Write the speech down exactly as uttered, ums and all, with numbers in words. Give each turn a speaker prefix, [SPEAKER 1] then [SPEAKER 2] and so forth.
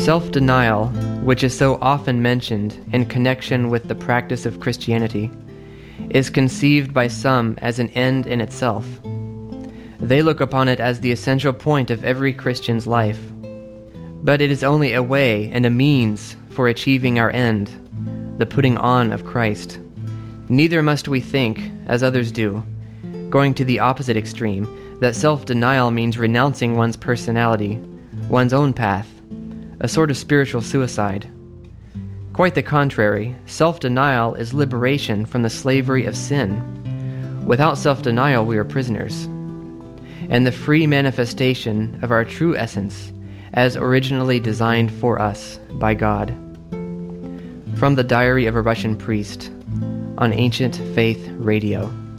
[SPEAKER 1] Self-denial, which is so often mentioned in connection with the practice of Christianity, is conceived by some as an end in itself. They look upon it as the essential point of every Christian's life. But it is only a way and a means for achieving our end, the putting on of Christ. Neither must we think, as others do, going to the opposite extreme, that self-denial means renouncing one's personality, one's own path, a sort of spiritual suicide. Quite the contrary, self-denial is liberation from the slavery of sin. Without self-denial, we are prisoners, and the free manifestation of our true essence as originally designed for us by God. From the Diary of a Russian Priest on Ancient Faith Radio.